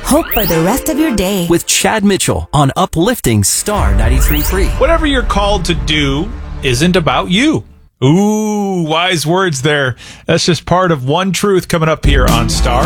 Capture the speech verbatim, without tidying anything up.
hope for the rest of your day. With Chad Mitchell on Uplifting Star ninety-three point three. Whatever you're called to do isn't about you. Ooh, wise words there. That's just part of One Truth coming up here on Star.